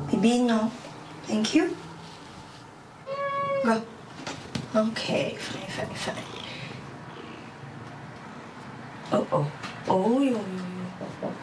Maybe no. Thank you. Go. Okay, fine. Oh.